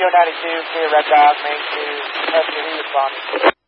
Kilo 92, clear Red Dog, main 2, Rescue, he responded.